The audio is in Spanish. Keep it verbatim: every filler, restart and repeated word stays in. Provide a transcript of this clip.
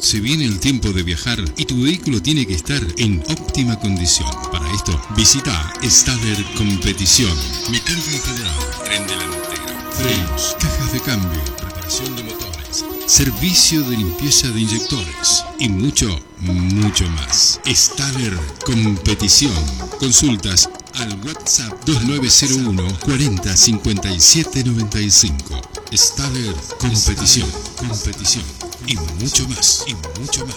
Se viene el tiempo de viajar y tu vehículo tiene que estar en óptima condición. Para esto, visita Staller Competición. Mecánica integral, tren delantero, frenos, cajas de cambio, reparación de motores, servicio de limpieza de inyectores y mucho, mucho más. Staller Competición. Consultas al WhatsApp dos nueve cero uno cuarenta cincuenta y siete noventa y cinco. Staller Competición, competición y mucho más, y mucho más.